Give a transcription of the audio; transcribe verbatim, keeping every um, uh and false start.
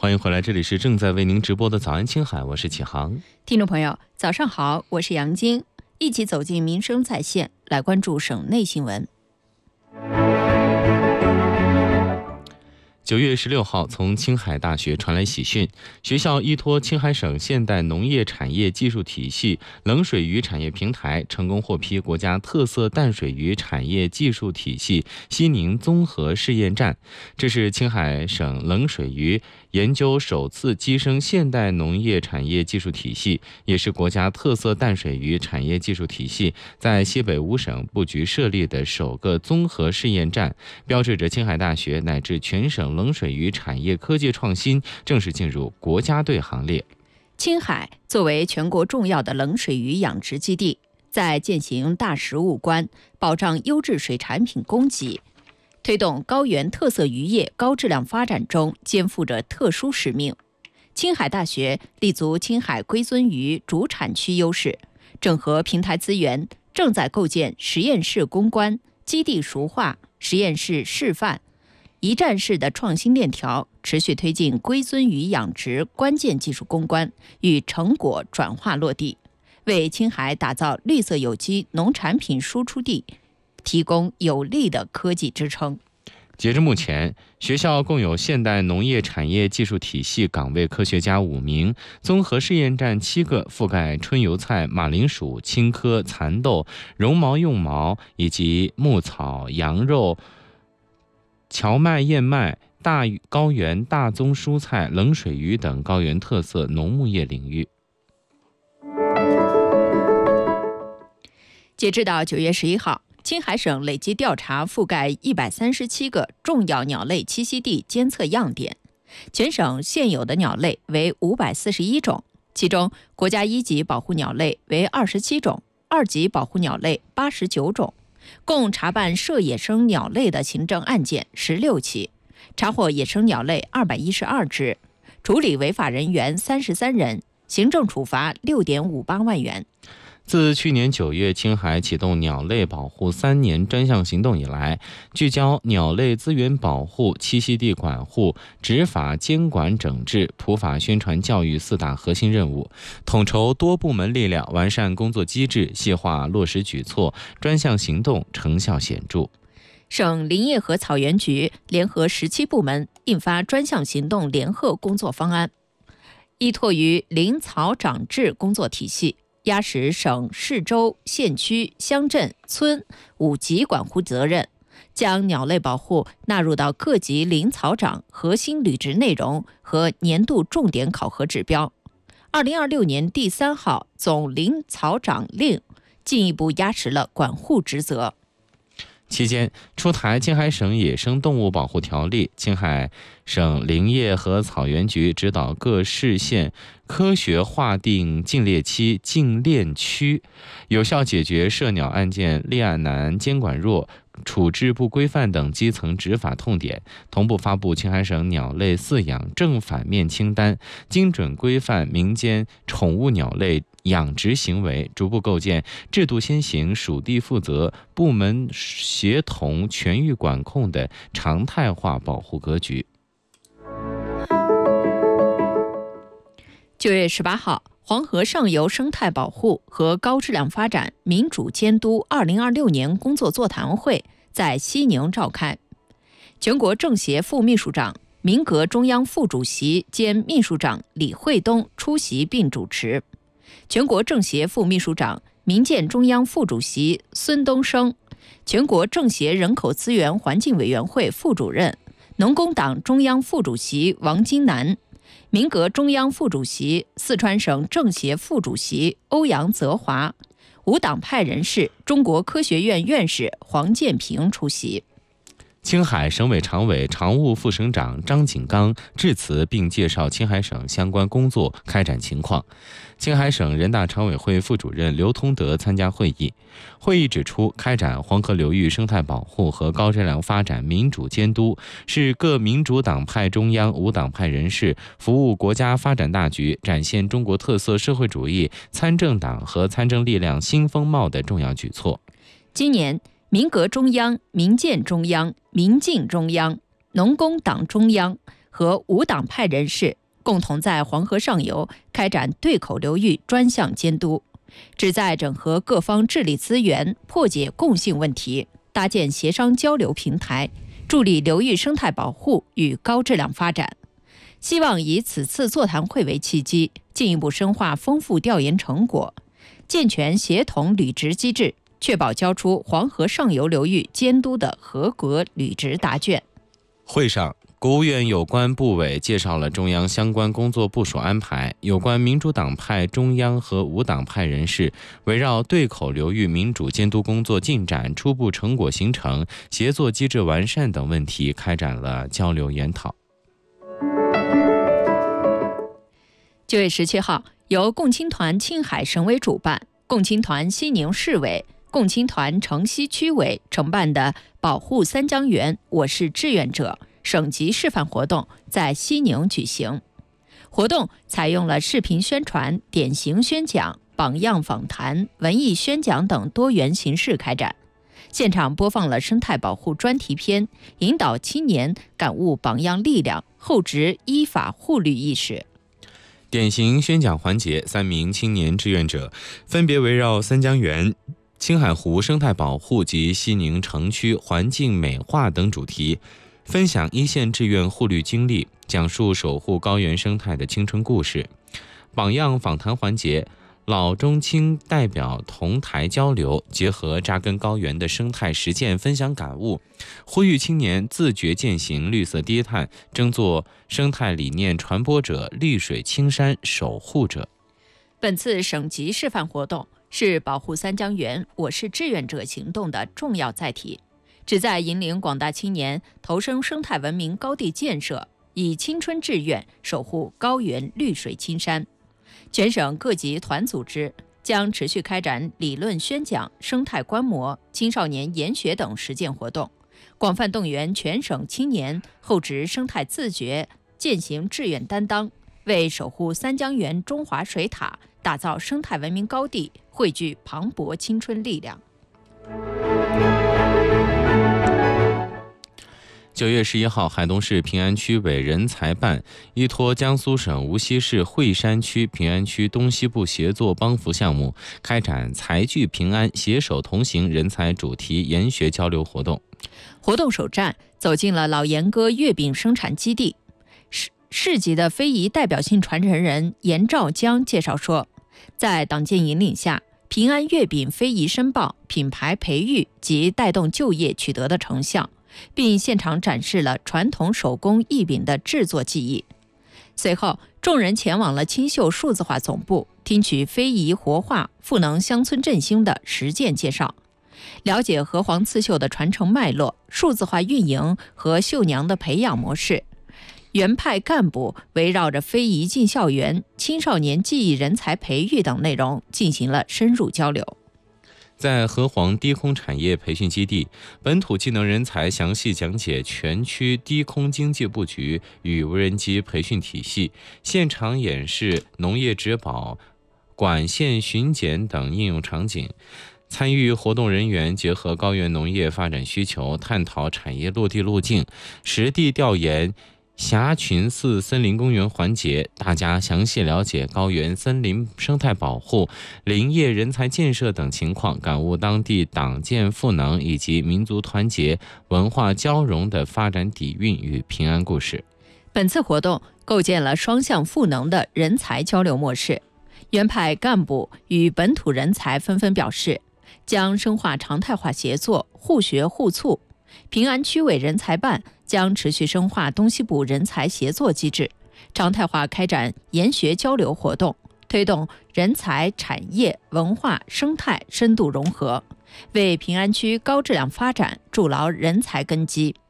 欢迎回来，这里是正在为您直播的早安青海，我是启航。 听众朋友，早上好，我是杨晶，一起走进民生在线，来关注省内新闻。 九月十六号，从青海大学传来喜讯，学校依托青海省现代农业产业技术体系冷水鱼产业平台，成功获批国家特色淡水鱼产业技术体系西宁综合试验站。这是青海省冷水鱼研究首次跻身现代农业产业技术体系，也是国家特色淡水鱼产业技术体系在西北五省布局设立的首个综合试验站，标志着青海大学乃至全省冷水鱼产业科技创新正式进入国家队行列。 青海作为全国重要的冷水鱼养殖基地，在践行大食物观，保障优质水产品供给，推动高原特色渔业高质量发展中肩负着特殊使命。青海大学立足青海龟尊鱼主产区优势，整合平台资源，正在构建实验室攻关、基地熟化、实验室示范、一站式的创新链条，持续推进龟尊鱼养殖关键技术攻关与成果转化落地，为青海打造绿色有机农产品输出地提供有力的科技支撑。 截至目前，学校共有现代农业产业技术体系岗位科学家五名，综合试验站七个，覆盖春油菜、马铃薯、青稞、蚕豆、绒毛用毛以及牧草、羊肉、荞麦、燕麦、大高原大宗蔬菜、冷水鱼等高原特色农牧业领域。 截至到九月十一号，青海省累计调查覆盖一百三十七个重要鸟类栖息地监测样点，全省现有的鸟类为五百四十一种，其中国家一级保护鸟类为二十七种，二级保护鸟类八十九种，共查办涉野生鸟类的行政案件十六起，查获野生鸟类二百一十二只，处理违法人员三十三人，行政处罚六点五八万元。 自去年九月青海启动鸟类保护三年专项行动以来，聚焦鸟类资源保护、栖息地管护、执法监管整治、普法宣传教育四大核心任务，统筹多部门力量，完善工作机制，细化落实举措，专项行动成效显著。 省林业和草原局联合十七部门印发专项行动联合工作方案，依托于林草长治工作体系，压实省市州县区乡镇村五级管护责任，将鸟类保护纳入到各级林草长核心履职内容和年度重点考核指标。二零二六年第三号总林草长令进一步压实了管护职责。 期间出台青海省野生动物保护条例，青海省林业和草原局指导各市县科学划定禁猎期、禁猎区，有效解决射鸟案件立案难、监管弱、处置不规范等基层执法痛点，同步发布青海省鸟类饲养正反面清单，精准规范民间宠物鸟类养殖行为，逐步构建制度先行、属地负责、部门协同、全域管控的常态化保护格局。 九月十八号，黄河上游生态保护和高质量发展民主监督二零二六年工作座谈会在西宁召开，全国政协副秘书长、民革中央副主席兼秘书长李惠东出席并主持。全国政协副秘书长、民建中央副主席孙东升，全国政协人口资源环境委员会副主任、农工党中央副主席王金南，民革中央副主席、四川省政协副主席欧阳泽华，无党派人士中国科学院院士黄建平出席。 青海省委常委、常务副省长张景刚致辞并介绍青海省相关工作开展情况。青海省人大常委会副主任刘通德参加会议。会议指出，开展黄河流域生态保护和高质量发展民主监督，是各民主党派中央、无党派人士服务国家发展大局、展现中国特色社会主义参政党和参政力量新风貌的重要举措。 今年，民革中央、民建中央、民进中央、农工党中央和无党派人士共同在黄河上游开展对口流域专项监督，旨在整合各方治理资源，破解共性问题，搭建协商交流平台，助力流域生态保护与高质量发展。希望以此次座谈会为契机，进一步深化丰富调研成果，健全协同履职机制，确保交出黄河上游流域监督的合格履职答卷。 会上，国务院有关部委介绍了中央相关工作部署安排，有关民主党派中央和无党派人士围绕对口流域民主监督工作进展、初步成果形成、协作机制完善等问题开展了交流研讨。 九月十七号，由共青团青海省委主办、共青团西宁市委、共青团城西区委承办的保护三江源我是志愿者省级示范活动在西宁举行。活动采用了视频宣传、典型宣讲、榜样访谈、文艺宣讲等多元形式开展。现场播放了生态保护专题片，引导青年感悟榜样力量，厚植依法护绿意识。 典型宣讲环节，三名青年志愿者分别围绕三江源、青海湖生态保护及西宁城区环境美化等主题，分享一线志愿护绿经历，讲述守护高原生态的青春故事。榜样访谈环节，老中青代表同台交流，结合扎根高原的生态实践，分享感悟，呼吁青年自觉践行绿色低碳，争做生态理念传播者、绿水青山守护者。 本次省级示范活动是保护三江源我是志愿者行动的重要载体，旨在引领广大青年投身生态文明高地建设，以青春志愿守护高原绿水青山。全省各级团组织将持续开展理论宣讲、生态观摩、青少年研学等实践活动，广泛动员全省青年厚植生态自觉，践行志愿担当，为守护三江源中华水塔、打造生态文明高地汇聚磅礴青春力量。 九月十一号，海东市平安区委人才办依托江苏省无锡市惠山区平安区东西部协作帮扶项目，开展财聚平安、携手同行人才主题研学交流活动。 活动首站走进了老严哥月饼生产基地，市市级的非遗代表性传承人严兆江介绍说，在党建引领下，平安月饼非遗申报、品牌培育及带动就业取得的成效，并现场展示了传统手工艺饼的制作技艺。随后，众人前往了青秀数字化总部，听取非遗活化、赋能乡村振兴的实践介绍，了解河湟刺绣的传承脉络、数字化运营和绣娘的培养模式。原派干部围绕着非遗进校园、青少年技艺人才培育等内容进行了深入交流。 在河湟低空产业培训基地，本土技能人才详细讲解全区低空经济布局与无人机培训体系，现场演示农业植保、管线巡检等应用场景。参与活动人员结合高原农业发展需求，探讨产业落地路径，实地调研峡群寺森林公园环节，大家详细了解高原森林生态保护、林业人才建设等情况，感悟当地党建赋能以及民族团结、文化交融的发展底蕴与平安故事。 本次活动构建了双向赋能的人才交流模式，原派干部与本土人才纷纷表示，将深化常态化协作，互学互促。平安区委人才办将持续深化东西部人才协作机制，常态化开展研学交流活动，推动人才、产业、文化、生态深度融合，为平安区高质量发展筑牢人才根基。